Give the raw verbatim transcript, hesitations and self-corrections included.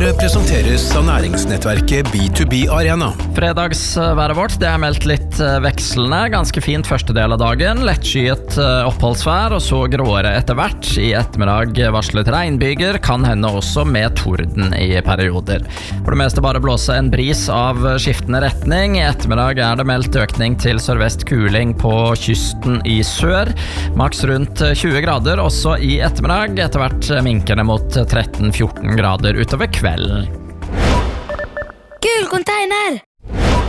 Værværet presenteres av næringsnettverket B to B Arena. Fredagsværet vårt det er meldt litt vekslende, ganske fint første del av dagen, lettskyet oppholdsvær og så gråere etter hvert. I ettermiddag varslet regnbyger, kan hende også med torden i perioder. For det meste bare blåse en bris av skiftende retning. I ettermiddag er det meldt økning til sørvest kuling på kysten i sør. Maks rundt tjue grader også i ettermiddag, etter hvert minkende mot tretten fjorten grader utover kvelden. Gul container!